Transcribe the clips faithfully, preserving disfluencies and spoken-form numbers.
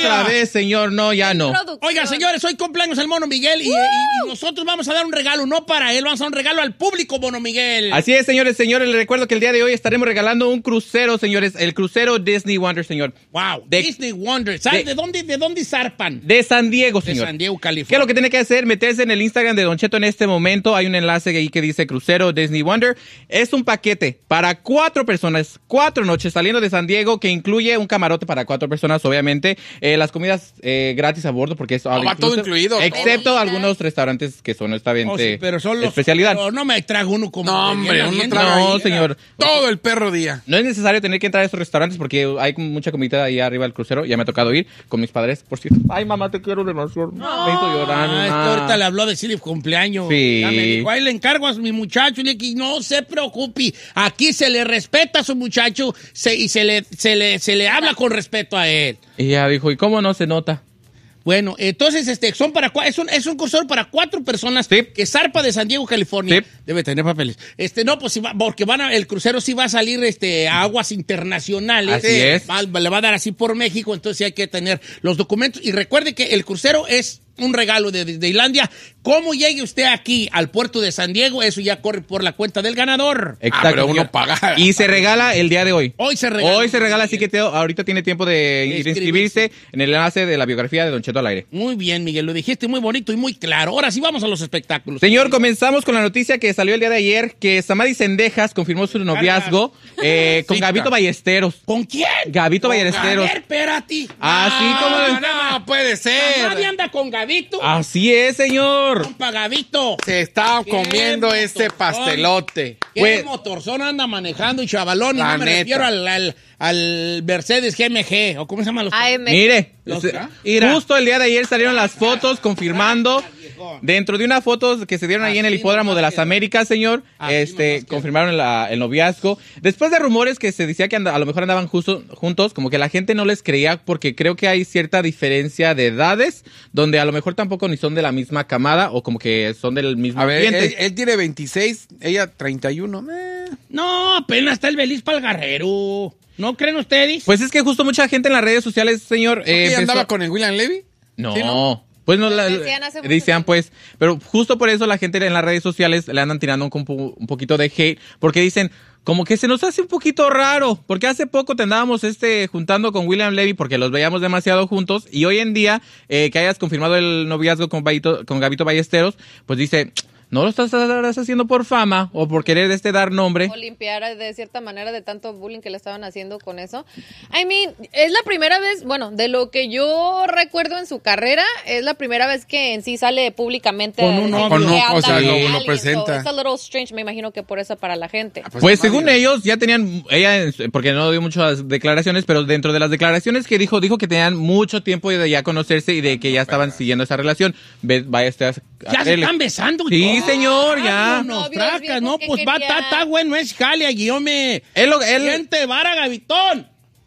Otra vez, señor, no, ya no. Oiga, señores, hoy cumpleaños el Mono Miguel y, y, y nosotros vamos a dar un regalo, no para él, vamos a dar un regalo al público, Mono Miguel. Así es, señores, señores, les recuerdo que el día de hoy estaremos regalando un crucero, señores, el crucero Disney Wonder, señor. Wow, de, Disney Wonder. ¿Sabes de, de dónde de dónde zarpan? De San Diego, señor. De San Diego, California. ¿Qué es lo que tiene que hacer? Meterse en el Instagram de Don Cheto en este momento. Hay un enlace ahí que dice crucero Disney Wonder. Es un paquete para cuatro personas, cuatro noches saliendo de San Diego que incluye un camarote para cuatro personas, obviamente. Eh, las comidas eh, gratis a bordo porque es no, va todo incluido. Excepto todo. algunos restaurantes que son esta oh, sí, pero son los, especialidad. Pero no me trago uno como... No, hombre, uno traga No, ahí, señor. Todo el perro día. No es necesario tener que entrar a estos restaurantes porque hay mucha comida ahí arriba del crucero. Ya me ha tocado ir con mis padres, por cierto. Ay, mamá, te quiero demasiado. No, me hizo llorar. Ah, es que ahorita le habló de decirle cumpleaños. Sí. Ya me dijo, ahí le encargo a mi muchacho y le dije, no se preocupe. Aquí se le respeta a su muchacho se, y se le, se, le, se le habla con respeto a él. Y ella dijo, ¿y cómo no se nota? Bueno, entonces este son para es un es un crucero para cuatro personas sí. que zarpa de San Diego, California. Sí. Debe tener papeles. Este no, pues va, porque van a, el crucero sí va a salir este a aguas internacionales. Así es. Va, le va a dar así por México, entonces sí hay que tener los documentos y recuerde que el crucero es un regalo de Disneylandia. ¿Cómo llegue usted aquí al puerto de San Diego? Eso ya corre por la cuenta del ganador. Exacto. Ah, pero uno paga. Y se regala el día de hoy. Hoy se regala. Hoy se regala, así que te, ahorita tiene tiempo de ir a inscribirse en el enlace de la biografía de Don Cheto al aire. Muy bien, Miguel, lo dijiste muy bonito y muy claro. Ahora sí vamos a los espectáculos. Señor, comenzamos con la noticia que salió el día de ayer, que Samadi Sendejas confirmó su noviazgo eh, con Gabito Ballesteros. ¿Con quién? Gabito con Ballesteros. A ver, espérate. Así no, como... No, no puede ser. Nadie anda con Gabito. Así es, señor. Compa Gabito. Se está comiendo ese pastelote. ¿Qué pues, motorzón anda manejando y chavalón? Y La no me neta. refiero al, al, al Mercedes G M G, o ¿cómo se llama los? A M G. Mire, Los- se- Mira. justo el día de ayer salieron las fotos confirmando, dentro de una foto que se dieron ahí en el Así hipódromo de las nomás Américas, señor, Así este nomás quedó. confirmaron la- el noviazgo. Después de rumores que se decía que anda- a lo mejor andaban justo, juntos, como que la gente no les creía porque creo que hay cierta diferencia de edades, donde a lo mejor tampoco ni son de la misma camada o como que son del mismo A ver, él, ambiente. él tiene veintiséis, ella treinta y uno. Eh. No, apenas está el Beliz Palgarrero. ¿No creen ustedes? Pues es que justo mucha gente en las redes sociales, señor, eh, ¿Ella empezó- andaba con el William Levy? No, ¿Sí, no? pues no la, Decían hace mucho decían pues, pero justo por eso la gente en las redes sociales le andan tirando un, compu- un poquito de hate, porque dicen, como que se nos hace un poquito raro, porque hace poco te andábamos este, juntando con William Levy porque los veíamos demasiado juntos, y hoy en día, eh, que hayas confirmado el noviazgo con, Gabito, con Gabito Ballesteros, pues dice, no lo estás haciendo por fama o por querer este dar nombre. O limpiar de cierta manera de tanto bullying que le estaban haciendo con eso. I mean, es la primera vez, bueno, de lo que yo recuerdo en su carrera, es la primera vez que en sí sale públicamente. Con un a decir novio. que Con un- anda o sea, con lo- lo alguien. presenta. So, it's a little strange, me imagino que por eso para la gente. Pues según ellos ya tenían, ella, porque no dio muchas declaraciones, pero dentro de las declaraciones que dijo, dijo que tenían mucho tiempo de ya conocerse y de que ya estaban siguiendo esa relación. Ve- Vaya este a- Ya se están besando. Sí, Oh, señor, ya. Nos Novios tracas, viejos no, que pues va, querían. está, está bueno, es jale, guiome. Él, lo- él, Gente, vara, Gavitón.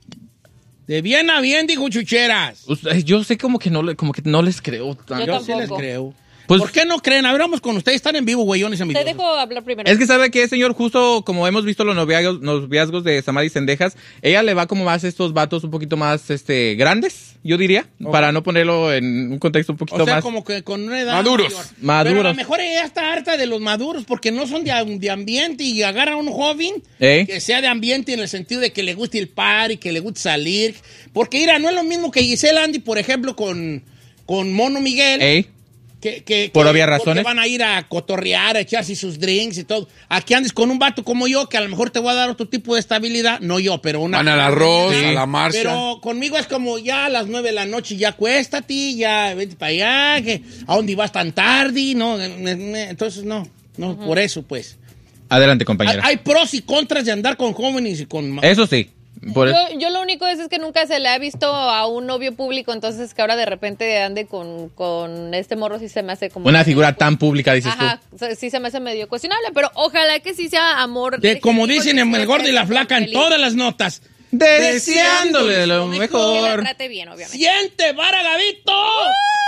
De bien a bien, dijo Chucheras. Usted- yo sé como que no, le- como que no les creo tanto. Yo Yo sí les tampoco. creo. Pues- ¿Por qué no creen? A ver, vamos con ustedes. Están en vivo, güeyones Te amigos. dejo hablar primero. Es que sabe que, señor, justo como hemos visto los noviazgos, noviazgos de Samadi Sendejas, ella le va como más a estos vatos un poquito más este grandes, yo diría, para no ponerlo en un contexto un poquito O sea, más como que con una edad Maduros. mayor. Maduros. Pero a lo mejor ella está harta de los maduros porque no son de, de ambiente y agarra a un joven ¿Eh? que sea de ambiente en el sentido de que le guste el party, que le guste salir. Porque, mira, no es lo mismo que Giselle Andy, por ejemplo, con, con Mono Miguel. ¿Eh? Que, que, Por que- obvias porque razones. van a ir a cotorrear, a echarse sus drinks y todo. Aquí andes con un vato como yo, que a lo mejor te voy a dar otro tipo de estabilidad. No yo, pero una... Van al arroz, Sí. a la marcha. Pero conmigo es como ya a las nueve de la noche, ya acuéstate, ya vete para allá, que a dónde vas tan tarde, no, entonces no, no, por eso pues. Adelante, Hay, compañera. hay pros y contras de andar con jóvenes y con... Eso sí. Por- Yo, yo lo único es, es que nunca se le ha visto a un novio público, entonces que ahora de repente ande con, con este morro sí se me hace como... una figura tan pública, dices Ajá, tú. sí se me hace medio cuestionable, pero ojalá que sí sea amor. De, como genuino, dicen que en sí el gordo y la esté flaca en feliz. todas las notas. Deseándole lo mejor. Que la mejor. trate bien, obviamente. ¡Siente, vara, Gavito!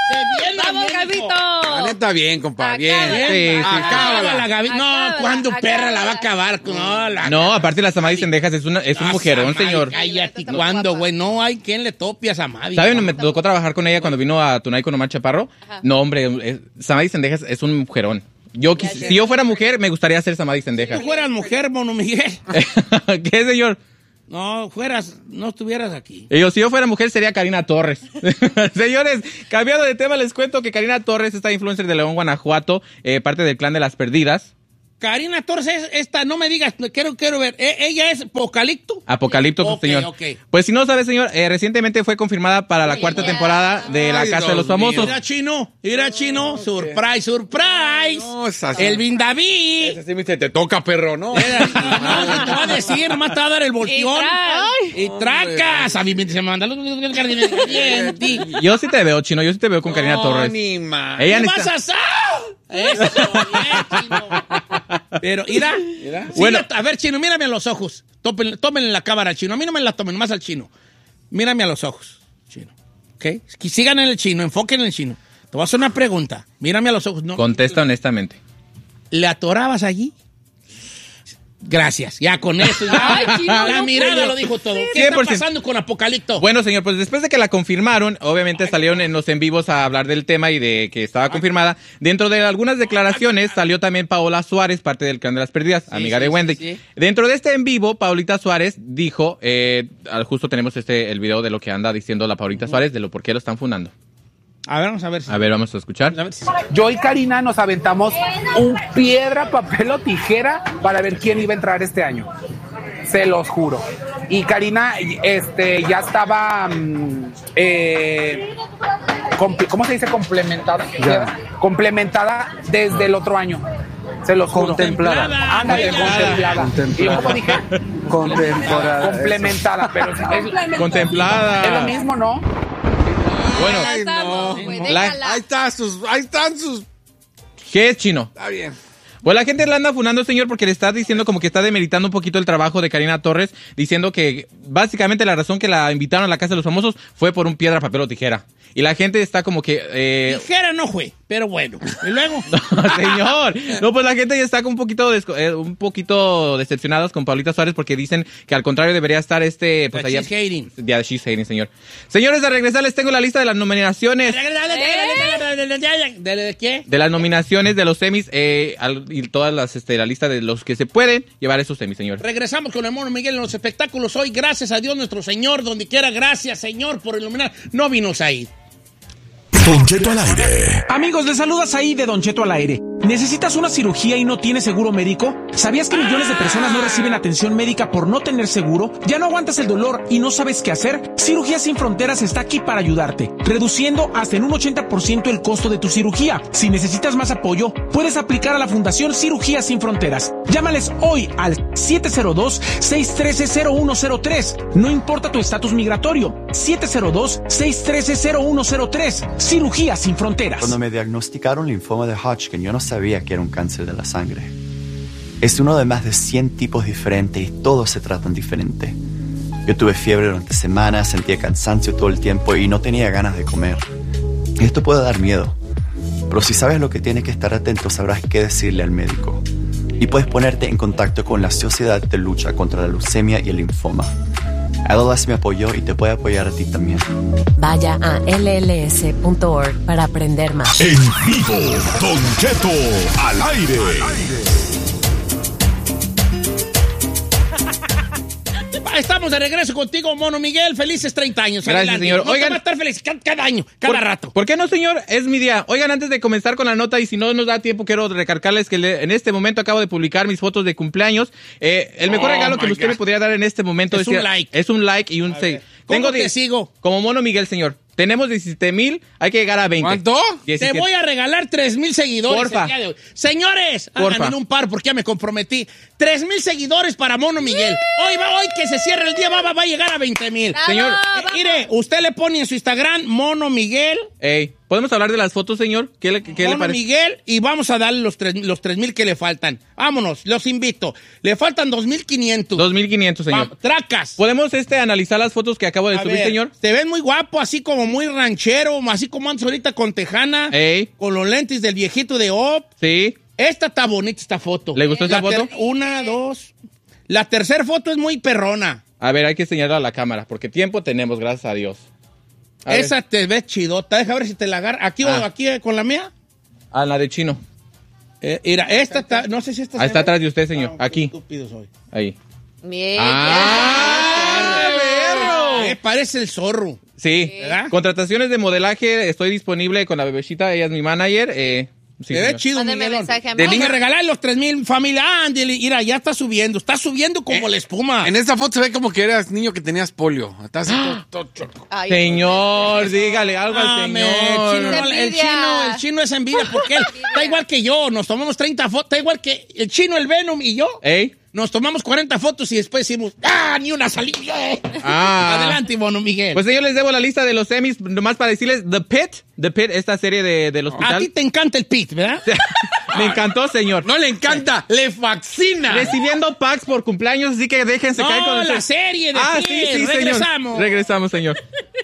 bien, ¡Vamos, bien, hijo. Gabito! La neta, bien, compa, Acá, bien. Bien, Sí, sí, acábala, la Gaby. No, Acábala, ¿cuándo perra la va a acábala. acabar? No, la No, aparte las Samadis Cendejas es, una, es un Ah, mujerón, Samadi, señor. Cállate, Está muy ¿cuándo, guapa. güey? No hay quien le tope a Samadi. ¿Saben? Me tocó trabajar con ella cuando vino a Tunay con Omar Chaparro. Ajá. No, hombre, es- Samadis Cendejas es un mujerón. Yo, quis- Ya, ya. si yo fuera mujer, me gustaría ser Samadis Si Cendejas. tú fueras mujer, Mono Miguel. ¿Qué, señor? No, fueras, no estuvieras aquí. Y yo, si yo fuera mujer, sería Karina Torres. Señores, cambiando de tema, les cuento que Karina Torres, esta influencer de León, Guanajuato, eh, parte del clan de las perdidas. Karina Torres, es esta, no me digas, quiero, quiero ver. ¿E- ¿Ella es Apocalipto? Apocalipto, Ok, señor. ok. Pues si no sabe, señor, eh, recientemente fue confirmada para la cuarta ya. temporada de La Ay, Casa de los Dios mío. Famosos. Mira, Chino, mira, Chino. Surprise, surprise. No, es así. El Bin David. Ese sí me dice, te toca, perro, ¿no? Era- No, no te va a decir, nomás te va a dar el volteón. Y Y tracas. A mí me se manda los jardines caliente. Yo sí te veo, Chino, yo sí te veo con Karina Torres. ni más. Ella ¿Qué necesita- vas a hacer? Eso, bien, Chino. Pero, mira. Mira. Sí, Bueno. a ver, Chino, mírame a los ojos. Tómenle, tómenle la cámara al Chino. A mí no me la tomen, más al Chino. Mírame a los ojos, Chino. ¿Ok? Sigan en el Chino, enfoquen en el Chino. Te voy a hacer una pregunta. Mírame a los ojos. No. Contesta honestamente. ¿Le atorabas allí? Gracias. Ya con eso. Ya. Ay, Chino, la no mirada puede lo dijo todo. ¿Qué cien está por ciento. pasando con Apocalipto? Bueno, señor, pues después de que la confirmaron, obviamente salieron en los en vivos a hablar del tema y de que estaba confirmada. Dentro de algunas declaraciones salió también Paola Suárez, parte del clan de las perdidas, amiga sí, de sí, Wendy. sí. Dentro de este en vivo, Paulita Suárez dijo, eh, al- justo tenemos este el video de lo que anda diciendo la Paulita Suárez, de lo por qué lo están fundando. A ver, vamos a ver. si- A ver, vamos a escuchar. A ver si- Yo y Karina nos aventamos un piedra, papel o tijera para ver quién iba a entrar este año. Se los juro. Y Karina este, ya estaba, mm, eh, comp- ¿cómo se dice? Complementada. Complementada desde el otro año. Se los juro. Contemplada. Ándale, Contemplada. contemplada. ¿Y yo cómo dije? Contemporada. Complementada. Pero es, Contemplada. es lo mismo, ¿no? Bueno, Ya estamos, güey, La- déjala. Ahí está sus, ahí están sus. ¿qué es, Chino? Está bien. Pues la gente la anda funando, señor, porque le está diciendo como que está demeritando un poquito el trabajo de Karina Torres, diciendo que básicamente la razón que la invitaron a la Casa de los Famosos fue por un piedra, papel o tijera. Y la gente está como que... Eh, Tijera no fue, pero bueno. Y luego. señor, no, pues la gente ya está un poquito desco- eh, un poquito decepcionadas con Paulita Suárez porque dicen que al contrario debería estar este... Pues That allá, she's hating. Ya, she's hating, señor. Señores, a regresar les tengo la lista de las nominaciones. ¿De, de qué? De las nominaciones de los semis eh, al- y todas las, este, la lista de los que se pueden llevar esos semis, señor. Regresamos con el Mono Miguel en los espectáculos hoy. Gracias a Dios nuestro Señor, donde quiera. Gracias, Señor, por iluminar. No vino Said. Don Cheto al aire. Amigos, les saludas ahí de Don Cheto al aire. ¿Necesitas una cirugía y no tienes seguro médico? ¿Sabías que millones de personas no reciben atención médica por no tener seguro? ¿Ya no aguantas el dolor y no sabes qué hacer? Cirugía Sin Fronteras está aquí para ayudarte, reduciendo hasta en un ochenta por ciento el costo de tu cirugía. Si necesitas más apoyo, puedes aplicar a la Fundación Cirugía Sin Fronteras. Llámales hoy al siete cero dos, seis uno tres, cero uno cero tres. No importa tu estatus migratorio. siete cero dos, seis uno tres, cero uno cero tres. Cirugía Sin Fronteras. Cuando me diagnosticaron linfoma de Hodgkin, yo no sabía que era un cáncer de la sangre. Es uno de más de cien tipos diferentes y todos se tratan diferente. Yo tuve fiebre durante semanas, sentía cansancio todo el tiempo y no tenía ganas de comer. Esto puede dar miedo, pero si sabes lo que tienes que estar atento, sabrás qué decirle al médico. Y puedes ponerte en contacto con la Sociedad de Lucha contra la Leucemia y el Linfoma. L L S me apoyó y te puede apoyar a ti también. Vaya a L L S punto org para aprender más. En vivo, Don Cheto al aire. Estamos de regreso contigo, Mono Miguel. Felices treinta años. Gracias, Adelante. señor. No Oigan- te va a estar feliz cada, cada año, cada ¿Por- rato. ¿Por qué no, señor? Es mi día. Oigan, antes de comenzar con la nota, y si no nos da tiempo, quiero recargarles que le- en este momento acabo de publicar mis fotos de cumpleaños. Eh, el mejor Oh, regalo que my usted God. me podría dar en este momento Es un like. Es un like y un se- ¿Cómo te die- sigo? Como Mono Miguel, señor. Tenemos diecisiete mil, hay que llegar a veinte. ¿Cuánto? Te diecisiete. voy a regalar tres mil seguidores. Porfa. el día de hoy. Señores, Porfa. háganme un par porque ya me comprometí. tres mil seguidores para Mono Miguel. Hoy va, hoy que se cierre el día, va, va, va a llegar a veinte mil. Bravo, Señor, Eh, vamos. mire, usted le pone en su Instagram Mono Miguel. Ey. ¿Podemos hablar de las fotos, señor? ¿Qué le, qué le Mono parece? Miguel, y vamos a darle los tres, los tres mil que le faltan. Vámonos, los invito. Le faltan dos mil quinientos. dos mil quinientos, señor. Va, tracas. ¿Podemos este, analizar las fotos que acabo de A subir, ver, señor? Te ves muy guapo, así como muy ranchero, así como antes ahorita con tejana. Ey. Con los lentes del viejito de Op. Sí. Esta está bonita, esta foto. ¿Le gustó esta La ter- foto? Una, dos. La tercera foto es muy perrona. A ver, hay que señalar a la cámara, porque tiempo tenemos, gracias a Dios. A ver. Esa te ves chidota. Deja ver si te la agarra. ¿Aquí o Ah. aquí eh, con la mía? A la de chino. Eh, mira, esta está... No sé si esta... Ah, se está ve. atrás de usted, señor. Ah, qué Aquí. estúpido soy. Ahí. Bien. ¡Ah, perro! Eh, parece el zorro. Sí. ¿Verdad? Contrataciones de modelaje, estoy disponible con la bebecita, ella es mi manager. Eh, sí, Te ve señor. chido, Mándeme Miguelón. mensaje a mí. De niña regalar los tres mil, familia. Ándale, mira, ya está subiendo. Está subiendo como Eh, la espuma. En esta foto se ve como que eras niño que tenías polio. Estás así todo, todo choco. Ay, Señor, dígale algo al Ah, me- señor. el, chino, no- el Envidia. chino, el chino es envidia porque él está igual que yo. Nos tomamos treinta fotos. Está igual que el chino, el Venom y yo. ¿Ey? Nos tomamos cuarenta fotos y después decimos, ¡ah, ni una salida! Ah. Adelante, Bono Miguel. Pues yo les debo la lista de los Emmys, nomás para decirles, The Pit, The Pit, esta serie de, del a hospital. ti te encanta el pit, ¿verdad? Me encantó, señor. No le encanta, le fascina. Recibiendo packs por cumpleaños, así que déjense No, caer con el- la serie de Ah, Pit. sí, sí, señor. Regresamos. Regresamos, señor.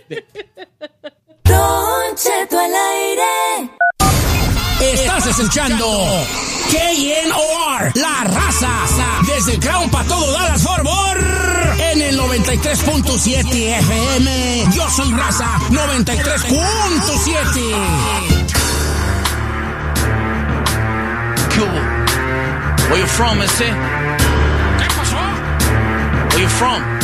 Don Cheto al aire. Estás escuchando K N O R, La Raza, desde Crown para todo Dallas Fort Worth, en el noventa y tres punto siete F M. Yo soy Raza, noventa y tres punto siete. Where you from, ese? ¿Qué pasó? Where you from?